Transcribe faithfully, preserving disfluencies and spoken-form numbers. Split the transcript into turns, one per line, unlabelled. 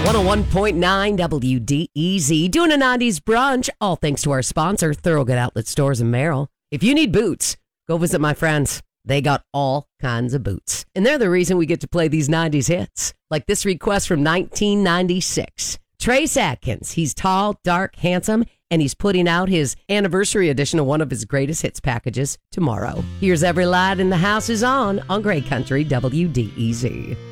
one oh one point nine W D E Z, doing a nineties brunch, all thanks to our sponsor, Thorogood Outlet Stores in Merrill. If you need boots, go visit my friends. They got all kinds of boots. And they're the reason we get to play these nineties hits. Like this request from nineteen ninety-six. Trace Atkins. He's tall, dark, handsome, and he's putting out his anniversary edition of one of his greatest hits packages tomorrow. Here's Every Light in the House is On on Great Country W D E Z.